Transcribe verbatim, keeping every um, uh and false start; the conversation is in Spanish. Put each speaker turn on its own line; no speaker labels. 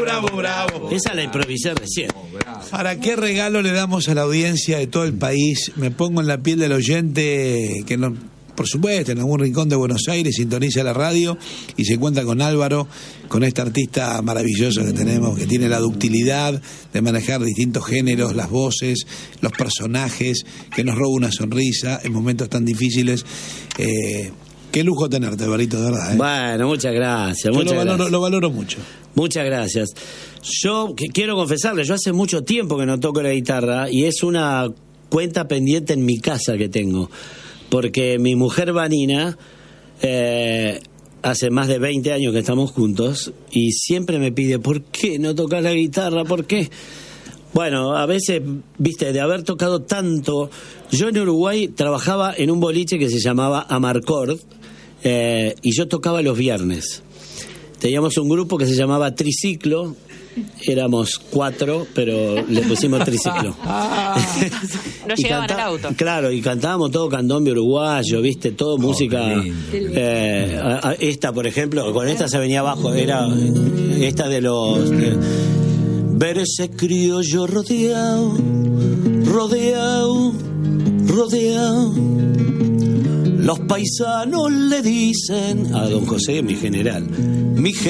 bravo, bravo.
Esa la improvisé recién.
¿Para qué regalo le damos a la audiencia de todo el país? Me pongo en la piel del oyente que no, por supuesto, en algún rincón de Buenos Aires sintoniza la radio y se encuentra con Álvaro, con este artista maravilloso que tenemos, que tiene la ductilidad de manejar distintos géneros, las voces, los personajes, que nos roba una sonrisa en momentos tan difíciles. Eh, qué lujo tenerte, Alvarito, de verdad. ¿eh?
Bueno, muchas gracias.
Yo
muchas
lo valoro,
gracias.
lo valoro mucho.
Muchas gracias. Yo que, quiero confesarle, yo hace mucho tiempo que no toco la guitarra y es una cuenta pendiente en mi casa que tengo. Porque mi mujer Vanina, eh, hace más de veinte años que estamos juntos y siempre me pide, ¿por qué no tocas la guitarra? ¿Por qué? Bueno, a veces, viste, de haber tocado tanto... Yo en Uruguay trabajaba en un boliche que se llamaba Amarcord eh, y yo tocaba los viernes. Teníamos un grupo que se llamaba Triciclo. Éramos cuatro, pero le pusimos triciclo.
No llegaban al auto.
Claro, y cantábamos todo candombe uruguayo, viste, todo oh, música. Eh, a, a, esta, por ejemplo, con esta se venía abajo, era esta de los. De, ver ese criollo rodeado, rodeado, rodeado. Los paisanos le dicen a don José, mi general, mi general.